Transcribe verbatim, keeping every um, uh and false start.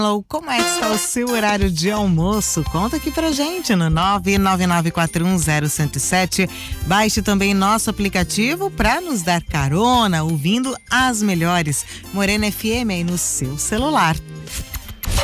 Alô, como é que está o seu horário de almoço? Conta aqui pra gente no nove nove nove quatro um zero um zero sete. Baixe também nosso aplicativo para nos dar carona, ouvindo as melhores. Morena F M aí no seu celular.